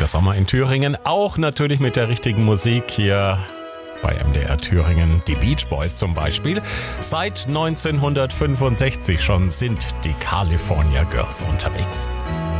der Sommer in Thüringen. Auch natürlich mit der richtigen Musik hier bei MDR Thüringen. Die Beach Boys zum Beispiel. Seit 1965 schon sind die California Girls unterwegs.